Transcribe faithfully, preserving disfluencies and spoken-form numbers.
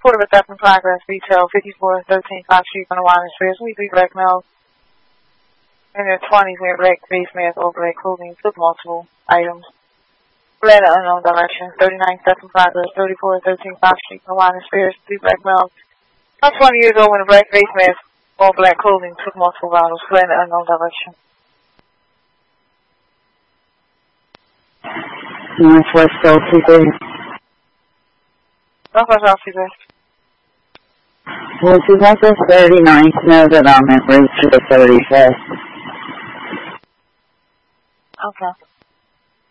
Report of a theft in progress, retail, fifty-four thirteen Fox Street, on the Wine and Spirits, weekly black males in their twenties, wearing black face masks, all black clothing, took multiple items. Fled in unknown direction, thirty-nine theft in progress, thirty-four thirteen Fox Street, on the Wine and Spirits, three black males, about twenty years old, in a black face mask, all black clothing, took multiple bottles, fled in unknown direction. Northwest Southwest. Northwest Southwest. Well, if you want the thirty-ninth, know that I'm en route to the thirty-fifth. Okay.